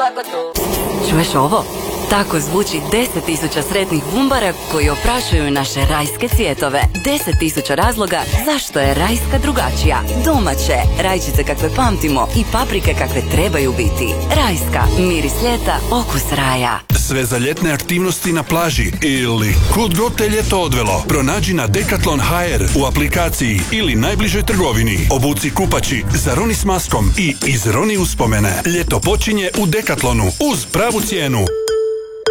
Čuješ ovo? Tako zvuči 10.000 sretnih bumbara koji oprašuju naše rajske cvjetove. 10.000 razloga zašto je rajska drugačija. Domaće, rajčice kakve pamtimo i paprike kakve trebaju biti. Rajska, miris ljeta, okus raja. Sve za ljetne aktivnosti na plaži ili kud god te ljeto odvelo. Pronađi na Decathlon HR u aplikaciji ili najbližoj trgovini. Obuci kupači, zaroni s maskom i izroni uspomene. Ljeto počinje u Decathlonu uz pravu cijenu.